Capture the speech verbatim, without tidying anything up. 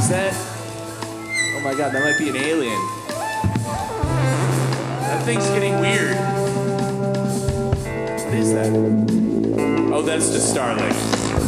Is that? Oh my god, that might be an alien. That thing's getting weird. What is that? Oh, that's just Starlink.